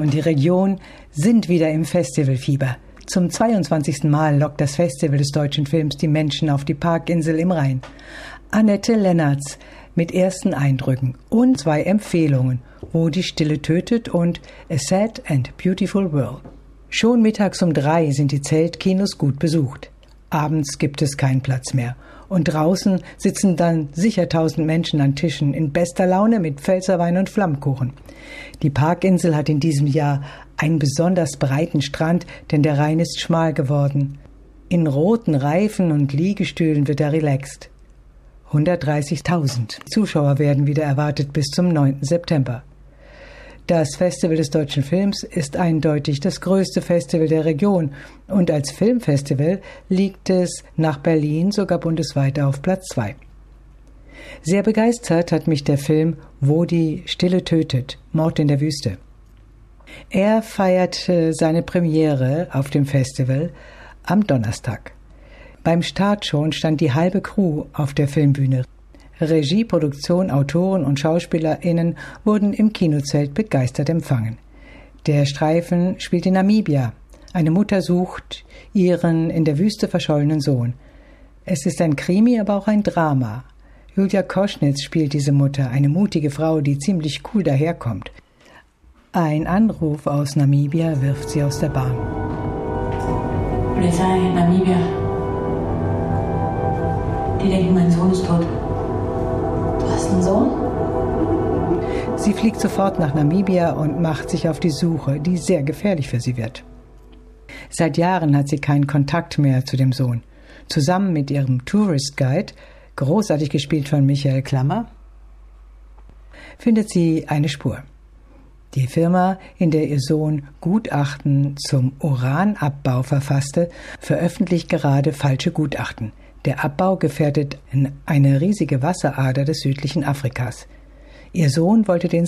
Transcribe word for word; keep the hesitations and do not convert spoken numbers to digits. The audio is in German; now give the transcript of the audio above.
und die Region sind wieder im Festivalfieber. Zum zweiundzwanzigsten Mal lockt das Festival des deutschen Films die Menschen auf die Parkinsel im Rhein. Annette Lennartz mit ersten Eindrücken und zwei Empfehlungen: Wo die Stille tötet und A Sad and Beautiful World. Schon mittags um drei sind die Zeltkinos gut besucht. Abends gibt es keinen Platz mehr. Und draußen sitzen dann sicher tausend Menschen an Tischen in bester Laune mit Pfälzerwein und Flammkuchen. Die Parkinsel hat in diesem Jahr einen besonders breiten Strand, denn der Rhein ist schmal geworden. In roten Reifen und Liegestühlen wird er relaxt. hundertdreißigtausend Zuschauer werden wieder erwartet bis zum neunten September. Das Festival des deutschen Films ist eindeutig das größte Festival der Region und als Filmfestival liegt es nach Berlin sogar bundesweit auf Platz zwei. Sehr begeistert hat mich der Film Wo die Stille tötet, Mord in der Wüste. Er feierte seine Premiere auf dem Festival am Donnerstag. Beim Start schon stand die halbe Crew auf der Filmbühne. Regie, Produktion, Autoren und SchauspielerInnen wurden im Kinozelt begeistert empfangen. Der Streifen spielt in Namibia. Eine Mutter sucht ihren in der Wüste verschollenen Sohn. Es ist ein Krimi, aber auch ein Drama. Julia Koschnitz spielt diese Mutter, eine mutige Frau, die ziemlich cool daherkommt. Ein Anruf aus Namibia wirft sie aus der Bahn. Polizei, Namibia. Die denken, mein Sohn ist tot. Du hast einen Sohn? Sie fliegt sofort nach Namibia und macht sich auf die Suche, die sehr gefährlich für sie wird. Seit Jahren hat sie keinen Kontakt mehr zu dem Sohn. Zusammen mit ihrem Tourist Guide, großartig gespielt von Michael Klammer, findet sie eine Spur. Die Firma, in der ihr Sohn Gutachten zum Uranabbau verfasste, veröffentlicht gerade falsche Gutachten. Der Abbau gefährdet eine riesige Wasserader des südlichen Afrikas. Ihr Sohn wollte den